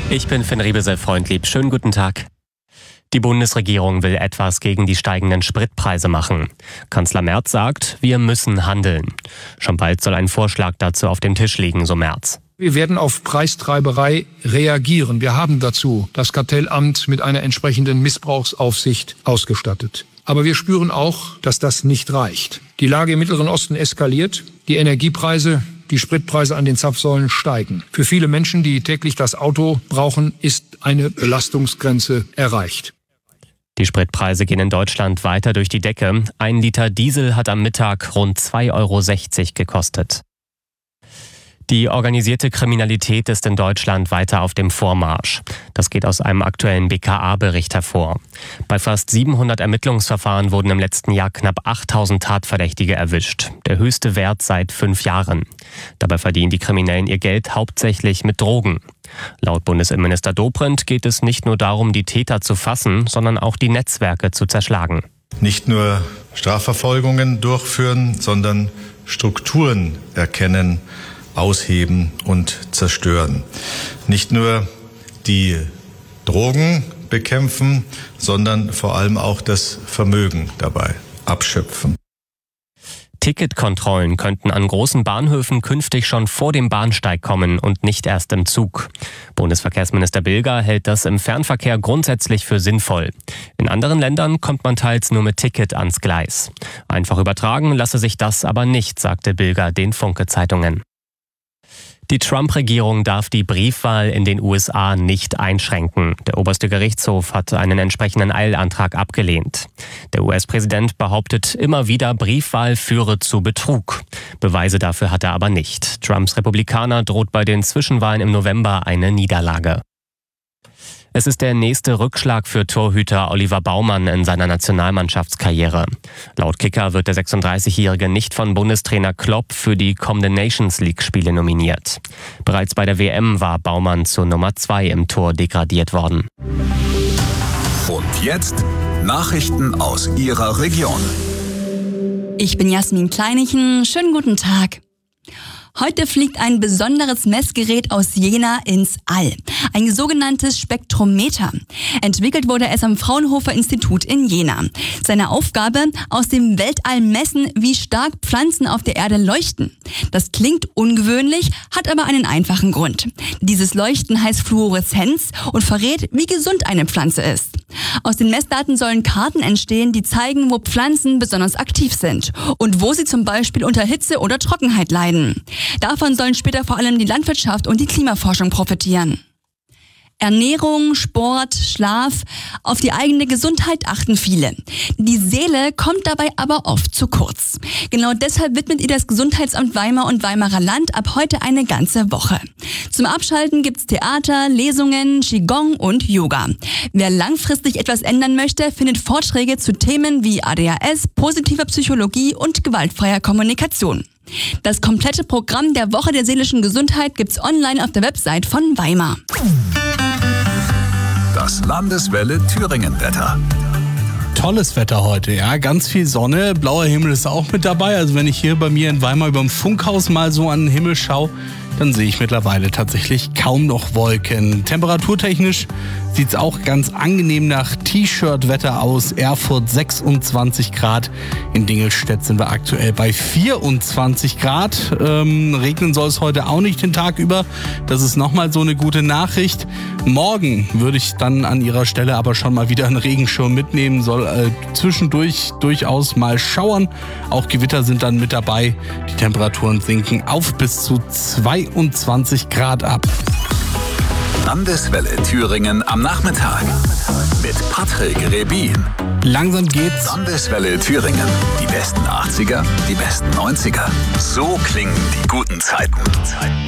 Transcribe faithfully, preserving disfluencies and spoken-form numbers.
Ich bin Finn Riebesel-Freundlieb. Schönen guten Tag. Die Bundesregierung will etwas gegen die steigenden Spritpreise machen. Kanzler Merz sagt, wir müssen handeln. Schon bald soll ein Vorschlag dazu auf dem Tisch liegen, so Merz. Wir werden auf Preistreiberei reagieren. Wir haben dazu das Kartellamt mit einer entsprechenden Missbrauchsaufsicht ausgestattet. Aber wir spüren auch, dass das nicht reicht. Die Lage im Mittleren Osten eskaliert. Die Energiepreise, die Spritpreise an den Zapfsäulen steigen. Für viele Menschen, die täglich das Auto brauchen, ist eine Belastungsgrenze erreicht. Die Spritpreise gehen in Deutschland weiter durch die Decke. Ein Liter Diesel hat am Mittag rund zwei Euro sechzig gekostet. Die organisierte Kriminalität ist in Deutschland weiter auf dem Vormarsch. Das geht aus einem aktuellen B K A-Bericht hervor. Bei fast siebenhundert Ermittlungsverfahren wurden im letzten Jahr knapp achttausend Tatverdächtige erwischt. Der höchste Wert seit fünf Jahren. Dabei verdienen die Kriminellen ihr Geld hauptsächlich mit Drogen. Laut Bundesinnenminister Dobrindt geht es nicht nur darum, die Täter zu fassen, sondern auch die Netzwerke zu zerschlagen. Nicht nur Strafverfolgungen durchführen, sondern Strukturen erkennen, ausheben und zerstören. Nicht nur die Drogen bekämpfen, sondern vor allem auch das Vermögen dabei abschöpfen. Ticketkontrollen könnten an großen Bahnhöfen künftig schon vor dem Bahnsteig kommen und nicht erst im Zug. Bundesverkehrsminister Bilger hält das im Fernverkehr grundsätzlich für sinnvoll. In anderen Ländern kommt man teils nur mit Ticket ans Gleis. Einfach übertragen lasse sich das aber nicht, sagte Bilger den Funke-Zeitungen. Die Trump-Regierung darf die Briefwahl in den U S A nicht einschränken. Der oberste Gerichtshof hat einen entsprechenden Eilantrag abgelehnt. Der U S-Präsident behauptet immer wieder, Briefwahl führe zu Betrug. Beweise dafür hat er aber nicht. Trumps Republikaner droht bei den Zwischenwahlen im November eine Niederlage. Es ist der nächste Rückschlag für Torhüter Oliver Baumann in seiner Nationalmannschaftskarriere. Laut Kicker wird der sechsunddreißigjährige nicht von Bundestrainer Klopp für die kommenden Nations League-Spiele nominiert. Bereits bei der W M war Baumann zur Nummer zwei im Tor degradiert worden. Und jetzt Nachrichten aus Ihrer Region. Ich bin Jasmin Kleinichen. Schönen guten Tag. Heute fliegt ein besonderes Messgerät aus Jena ins All. Ein sogenanntes Spektrometer. Entwickelt wurde es am Fraunhofer Institut in Jena. Seine Aufgabe: aus dem Weltall messen, wie stark Pflanzen auf der Erde leuchten. Das klingt ungewöhnlich, hat aber einen einfachen Grund. Dieses Leuchten heißt Fluoreszenz und verrät, wie gesund eine Pflanze ist. Aus den Messdaten sollen Karten entstehen, die zeigen, wo Pflanzen besonders aktiv sind und wo sie zum Beispiel unter Hitze oder Trockenheit leiden. Davon sollen später vor allem die Landwirtschaft und die Klimaforschung profitieren. Ernährung, Sport, Schlaf, auf die eigene Gesundheit achten viele. Die Seele kommt dabei aber oft zu kurz. Genau deshalb widmet ihr das Gesundheitsamt Weimar und Weimarer Land ab heute eine ganze Woche. Zum Abschalten gibt's Theater, Lesungen, Qigong und Yoga. Wer langfristig etwas ändern möchte, findet Vorträge zu Themen wie A D H S, positiver Psychologie und gewaltfreier Kommunikation. Das komplette Programm der Woche der seelischen Gesundheit gibt's online auf der Website von Weimar. Das Landeswelle Thüringen-Wetter. Tolles Wetter heute, ja, ganz viel Sonne, blauer Himmel ist auch mit dabei. Also wenn ich hier bei mir in Weimar über dem Funkhaus mal so an den Himmel schaue, dann sehe ich mittlerweile tatsächlich kaum noch Wolken. Temperaturtechnisch sieht es auch ganz angenehm nach T-Shirt-Wetter aus. Erfurt sechsundzwanzig Grad, in Dingelstedt sind wir aktuell bei vierundzwanzig Grad. Ähm, regnen soll es heute auch nicht den Tag über. Das ist nochmal so eine gute Nachricht. Morgen würde ich dann an Ihrer Stelle aber schon mal wieder einen Regenschirm mitnehmen. Soll äh, zwischendurch durchaus mal schauern. Auch Gewitter sind dann mit dabei. Die Temperaturen sinken auf bis zu zweiundzwanzig Grad ab. Landeswelle Thüringen am Nachmittag mit Patrick Rebin. Langsam geht's. Landeswelle Thüringen. Die besten achtziger, die besten neunziger. So klingen die guten Zeiten.